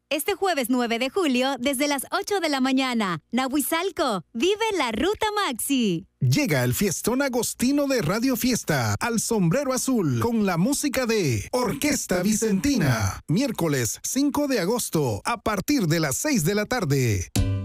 Este jueves 9 de julio, desde las 8 de la mañana, Nahuizalco, vive la Ruta Maxi. Llega el fiestón agostino de Radio Fiesta al Sombrero Azul con la música de Orquesta Vicentina. Miércoles 5 de agosto a partir de las 6 de la tarde.